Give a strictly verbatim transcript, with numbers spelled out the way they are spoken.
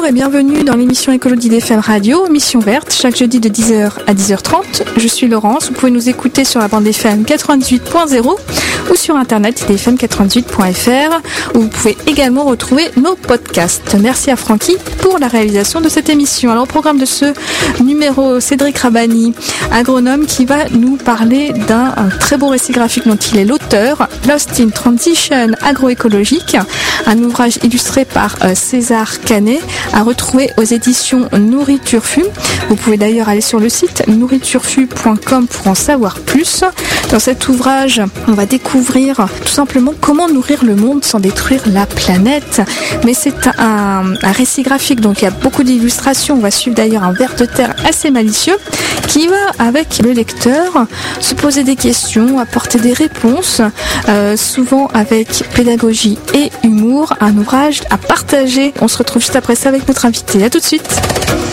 Bonjour et bienvenue dans l'émission Écologie d'F M Radio, émission verte, chaque jeudi de dix heures à dix heures trente. Je suis Laurence, vous pouvez nous écouter sur la bande F M quatre-vingt-dix-huit point zéro ou sur internet d f m quatre-vingt-dix-huit point f r où vous pouvez également retrouver nos podcasts. Merci à Francky pour la réalisation de cette émission. Alors au programme de ce numéro, Cédric Rabani, agronome, qui va nous parler d'un très beau récit graphique dont il est l'auteur, Lost in Transition agroécologique, un ouvrage illustré par euh, César Canet, à retrouver aux éditions Nourriture-Fu. Vous pouvez d'ailleurs aller sur le site nourriturefu point com pour en savoir plus. Dans cet ouvrage, on va découvrir tout simplement comment nourrir le monde sans détruire la planète. Mais c'est un, un récit graphique, donc il y a beaucoup d'illustrations. On va suivre d'ailleurs un ver de terre assez malicieux qui va, avec le lecteur, se poser des questions, apporter des réponses, euh, souvent avec pédagogie et humour. Un ouvrage à partager. On se retrouve juste après ça avec notre invité. À tout de suite.